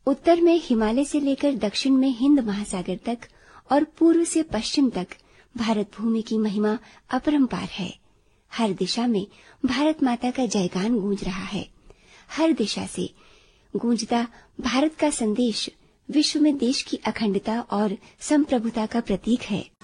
उत्तर में हिमालय से लेकर दक्षिण में हिंद महासागर तक और पूर्व से पश्चिम तक भारत भूमि की महिमा अपरंपार है। हर दिशा में भारत माता का जयगान गूंज रहा है। हर दिशा से गूंजता भारत का संदेश विश्व में देश की अखंडता और संप्रभुता का प्रतीक है।